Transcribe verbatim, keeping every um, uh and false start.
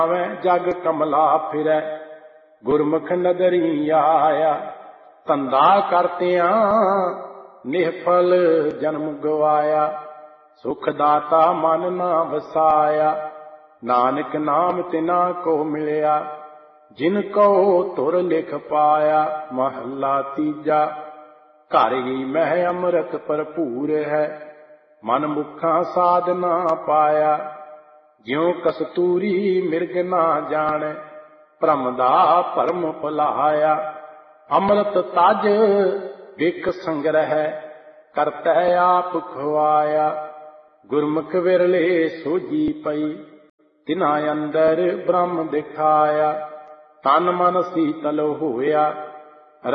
जग कमला फिरै गुरमुख नदरी आया। धंधा करतिया निहफल जन्म गवाया, सुख दाता मन ना वसाया। नानक नाम तिना को मिलिया, जिनको तुर लिख पाया। महला तीजा। घर ही मह अमृत भरपूर है, मन मुखा साध ना पाया। ज्यों कस्तूरी मिर्ग ना जाने, भ्रम दा भरम भुलाया। अमृत तज विक संग्रह, करतै आप खुआया। गुरमुख विरले सोझी पई, तिन्हां अंदर ब्रह्म दिखाया। तन मन शीतल होया,